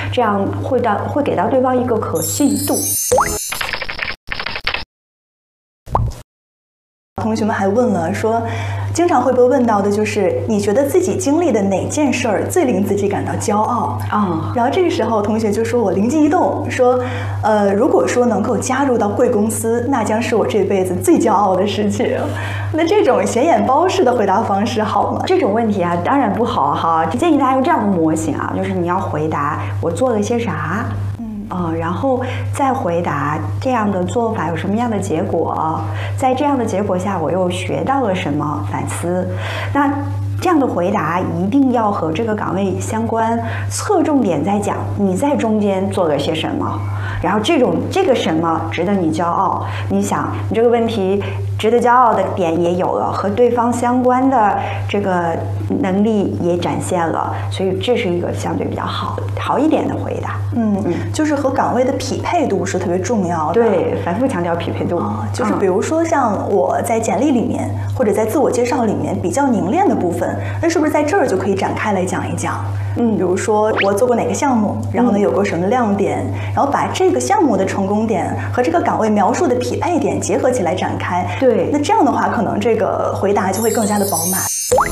这样会给到对方一个可信度。 同学们还问了说，经常会被问到的就是你觉得自己经历的哪件事儿最令自己感到骄傲啊？然后这个时候同学就说，我灵机一动说，如果说能够加入到贵公司，那将是我这辈子最骄傲的事情。那这种显眼包式的回答方式好吗？ 这种问题啊，当然不好哈。建议大家用这样的模型啊，就是你要回答我做了些啥。然后再回答这样的做法有什么样的结果，在这样的结果下我又学到了什么，反思。那这样的回答一定要和这个岗位相关，侧重点在讲你在中间做了些什么，然后这个什么值得你骄傲。你想，你这个问题值得骄傲的点也有了，和对方相关的这个能力也展现了，所以这是一个相对比较好一点的回答。 就是和岗位的匹配度是特别重要的。 对，反复强调匹配度。 就是比如说像我在简历里面或者在自我介绍里面比较凝练的部分，那是不是在这儿就可以展开来讲一讲？比如说我做过哪个项目，然后呢有过什么亮点，然后把这个项目的成功点和这个岗位描述的匹配点结合起来展开。 对， 那这样的话，可能这个回答就会更加的饱满。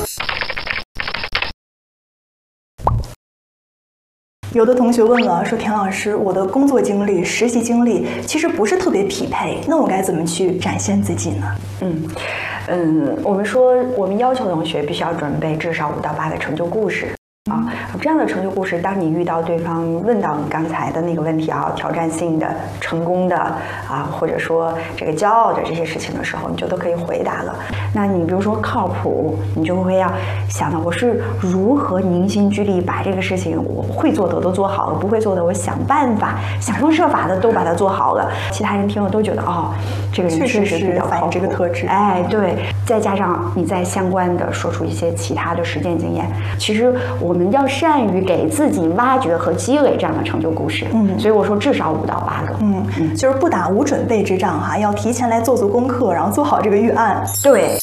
有的同学问了，说田老师，我的工作经历、实习经历其实不是特别匹配，那我该怎么去展现自己呢？ 我们说，我们要求同学必须要准备至少5到8个成就故事。这样的成就故事，当你遇到对方问到你刚才的那个问题啊，挑战性的、成功的或者说这个骄傲的这些事情的时候，你就都可以回答了。那你比如说靠谱，你就会要想到我是如何凝心聚力把这个事情我会做的我都做好了，不会做的我想办法、想方设法的都把它做好了。其他人听了都觉得这个人确实比较靠谱， 这个特质。 对，再加上你再相关的说出一些其他的实践经验，其实我们要善于给自己挖掘和积累这样的成就故事。所以我说至少5到8个。 就是不打无准备之仗哈，要提前来做功课，然后做好这个预案。 对。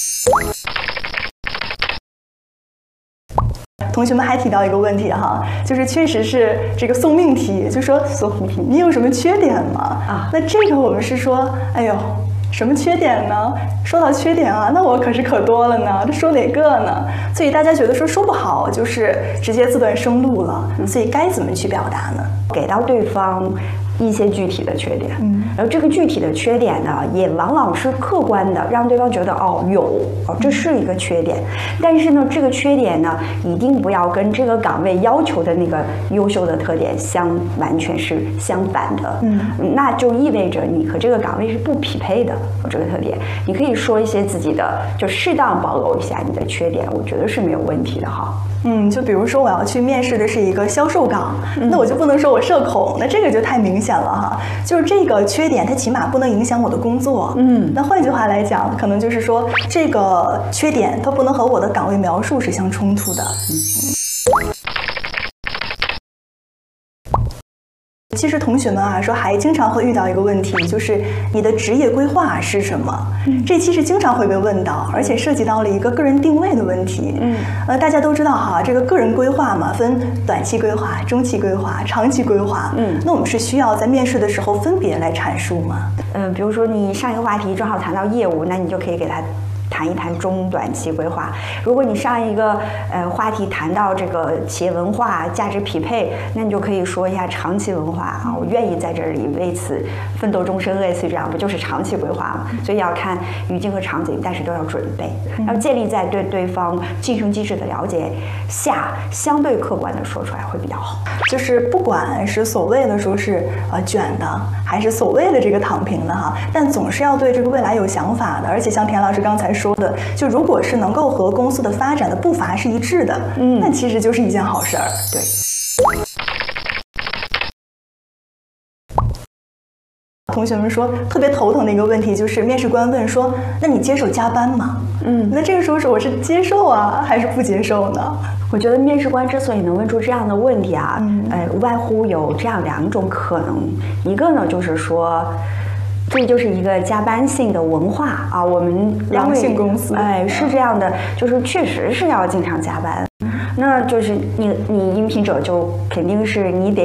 同学们还提到一个问题哈，就是确实是这个送命题，就说你有什么缺点吗？那这个我们是说，什么缺点呢？说到缺点那我可多了呢，这说哪个呢？所以大家觉得说不好，就是直接自断生路了。所以该怎么去表达呢？ 给到对方一些具体的缺点，然后这个具体的缺点呢，也往往是客观的，让对方觉得这是一个缺点。但是呢，这个缺点呢，一定不要跟这个岗位要求的那个优秀的特点完全是相反的。那就意味着你和这个岗位是不匹配的。这个特点，你可以说一些自己的，就适当暴露一下你的缺点，我觉得是没有问题的哈。 就比如说我要去面试的是一个销售岗，那我就不能说我社恐，那这个就太明显了哈。就是这个缺点，它起码不能影响我的工作。那换句话来讲，可能就是说这个缺点它不能和我的岗位描述是相冲突的。其实同学们说还经常会遇到一个问题，就是你的职业规划是什么？这其实经常会被问到，而且涉及到了一个个人定位的问题。大家都知道哈，这个个人规划嘛，分短期规划、中期规划、长期规划。那我们是需要在面试的时候分别来阐述吗？ 比如说你上一个话题正好谈到业务，那你就可以给他谈一谈中短期规划。如果你上一个话题谈到这个企业文化、价值匹配，那你就可以说一下长期文化我愿意在这里为此奋斗终身，类似于这样，不就是长期规划吗？所以要看语境和场景，但是都要准备，要建立在对对方晋升机制的了解下，相对客观的说出来会比较好。 就是不管是所谓的说是卷的，还是所谓的这个躺平的哈，但总是要对这个未来有想法的。而且像田老师刚才说的，就如果是能够和公司的发展的步伐是一致的，那其实就是一件好事儿。 对。 同学们说特别头疼的一个问题就是面试官问说，那你接受加班吗？那这个时候我是接受还是不接受呢？ 我觉得面试官之所以能问出这样的问题无外乎有这样2种可能。一个呢就是说，这就是一个加班性的文化我们狼性公司是这样的，就是确实是要经常加班。那就是你应聘者就肯定是你得